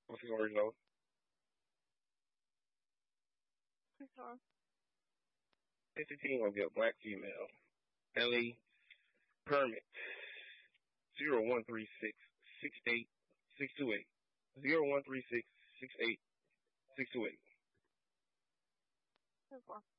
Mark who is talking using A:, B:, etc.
A: What's the original?
B: Okay.
A: It's a team gonna be a black female. LA permit 0136 686 0136 686 628.
B: Okay.